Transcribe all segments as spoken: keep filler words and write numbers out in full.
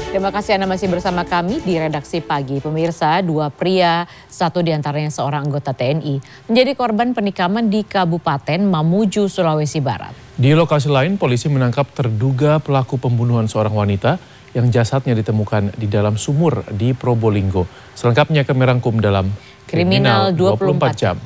Terima kasih Anda masih bersama kami di Redaksi Pagi. Pemirsa, dua pria, satu diantaranya seorang anggota T N I, menjadi korban penikaman di Kabupaten Mamuju, Sulawesi Barat. Di lokasi lain, polisi menangkap terduga pelaku pembunuhan seorang wanita yang jasadnya ditemukan di dalam sumur di Probolinggo. Selengkapnya kami rangkum dalam Kriminal dua puluh empat jam.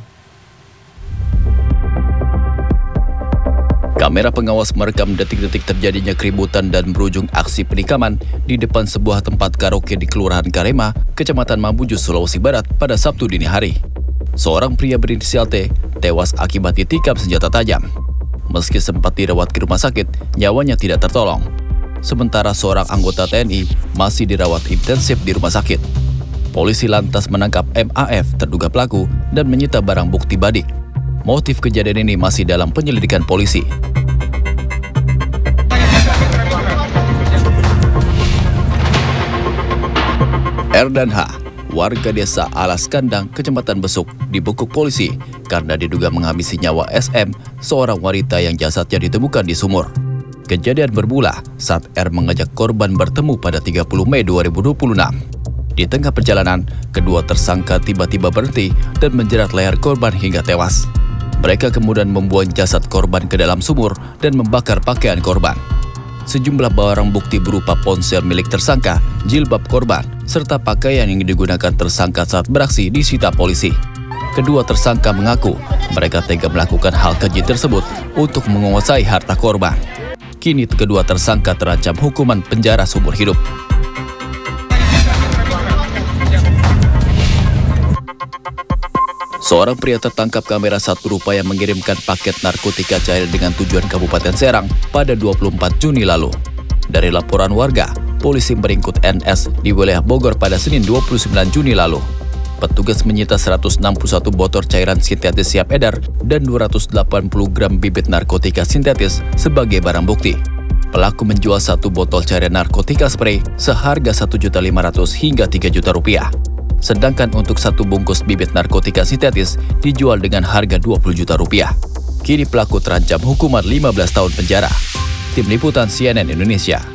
Kamera pengawas merekam detik-detik terjadinya keributan dan berujung aksi penikaman di depan sebuah tempat karaoke di Kelurahan Karema, Kecamatan Mamuju, Sulawesi Barat pada Sabtu dini hari. Seorang pria berinisial T tewas akibat ditikam senjata tajam. Meski sempat dirawat ke rumah sakit, nyawanya tidak tertolong. Sementara seorang anggota T N I masih dirawat intensif di rumah sakit. Polisi lantas menangkap M A F, terduga pelaku, dan menyita barang bukti badik. Motif kejadian ini masih dalam penyelidikan polisi. R dan H, warga desa Alas Kandang, Kecamatan Besuk, dibekuk polisi karena diduga menghabisi nyawa S M, seorang wanita yang jasadnya ditemukan di sumur. Kejadian bermula saat R mengajak korban bertemu pada tiga puluh Mei dua ribu dua puluh enam. Di tengah perjalanan, kedua tersangka tiba-tiba berhenti dan menjerat leher korban hingga tewas. Mereka kemudian membuang jasad korban ke dalam sumur dan membakar pakaian korban. Sejumlah barang bukti berupa ponsel milik tersangka, jilbab korban, serta pakaian yang digunakan tersangka saat beraksi disita polisi. Kedua tersangka mengaku mereka tega melakukan hal keji tersebut untuk menguasai harta korban. Kini kedua tersangka terancam hukuman penjara seumur hidup. Seorang pria tertangkap kamera saat berupaya mengirimkan paket narkotika cair dengan tujuan Kabupaten Serang pada dua puluh empat Juni lalu. Dari laporan warga, polisi meringkut N S di wilayah Bogor pada Senin dua puluh sembilan Juni lalu. Petugas menyita seratus enam puluh satu botol cairan sintetis siap edar dan dua ratus delapan puluh gram bibit narkotika sintetis sebagai barang bukti. Pelaku menjual satu botol cairan narkotika spray seharga satu juta lima ratus ribu hingga tiga juta rupiah. Sedangkan untuk satu bungkus bibit narkotika sintetis dijual dengan harga dua puluh juta rupiah. Kini pelaku terancam hukuman lima belas tahun penjara. Tim Liputan C N N Indonesia.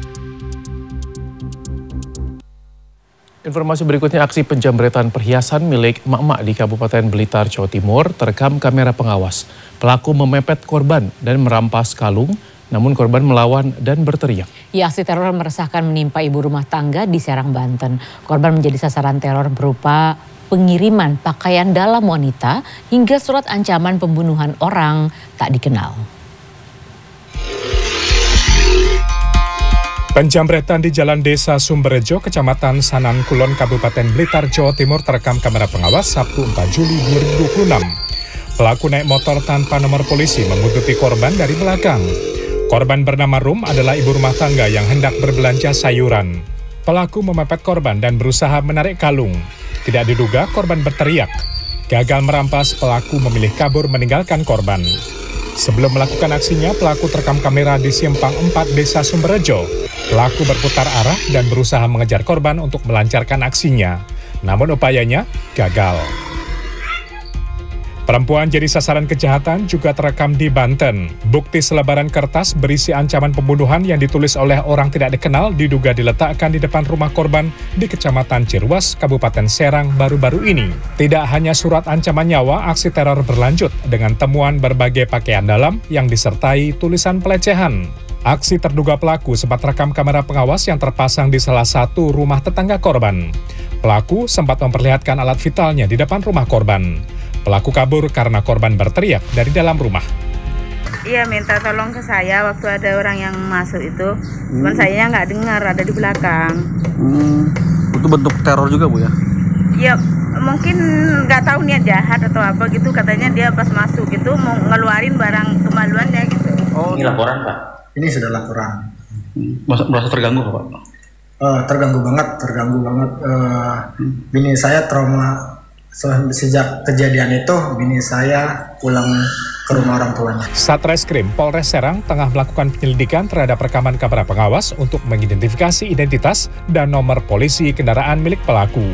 Informasi berikutnya, aksi penjamretan perhiasan milik emak-emak di Kabupaten Blitar, Jawa Timur terekam kamera pengawas. Pelaku memepet korban dan merampas kalung, namun korban melawan dan berteriak. Ya, aksi teror meresahkan menimpa ibu rumah tangga di Serang, Banten. Korban menjadi sasaran teror berupa pengiriman pakaian dalam wanita hingga surat ancaman pembunuhan orang tak dikenal. Penjamretan di Jalan Desa Sumberjo, Kecamatan Sanan Kulon, Kabupaten Blitar, Jawa Timur terekam kamera pengawas Sabtu empat Juli dua ribu dua puluh enam. Pelaku naik motor tanpa nomor polisi membuntuti korban dari belakang. Korban bernama Rum adalah ibu rumah tangga yang hendak berbelanja sayuran. Pelaku memepet korban dan berusaha menarik kalung. Tidak diduga korban berteriak. Gagal merampas, pelaku memilih kabur meninggalkan korban. Sebelum melakukan aksinya, pelaku terekam kamera di Simpang empat Desa Sumberjo. Pelaku berputar arah dan berusaha mengejar korban untuk melancarkan aksinya. Namun upayanya gagal. Perempuan jadi sasaran kejahatan juga terekam di Banten. Bukti selebaran kertas berisi ancaman pembunuhan yang ditulis oleh orang tidak dikenal diduga diletakkan di depan rumah korban di Kecamatan Cirwas, Kabupaten Serang baru-baru ini. Tidak hanya surat ancaman nyawa, aksi teror berlanjut dengan temuan berbagai pakaian dalam yang disertai tulisan pelecehan. Aksi terduga pelaku sempat rekam kamera pengawas yang terpasang di salah satu rumah tetangga korban. Pelaku sempat memperlihatkan alat vitalnya di depan rumah korban. Pelaku kabur karena korban berteriak dari dalam rumah. Iya, minta tolong ke saya waktu ada orang yang masuk itu. Cuman hmm. saya nggak dengar, ada di belakang. Hmm. Itu bentuk teror juga, Bu, ya? Iya, mungkin nggak tahu niat jahat atau apa gitu. Katanya dia pas masuk gitu mau ngeluarin barang kemaluannya gitu. Oh, ini laporan, Pak? Ini sudah laporan. Hmm. Merasa, merasa terganggu, Pak? Uh, terganggu banget, terganggu banget. Uh, hmm. Bini saya trauma. Sejak kejadian itu, bini saya pulang ke rumah orang tuanya. Satreskrim Polres Serang tengah melakukan penyelidikan terhadap rekaman kamera pengawas untuk mengidentifikasi identitas dan nomor polisi kendaraan milik pelaku.